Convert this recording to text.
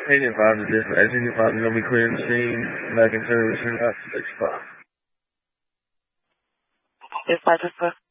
Agent 5 is different. Agent 5 is going to be clearing the scene, making service, and that's 6 o'clock. It's 5 o'clock.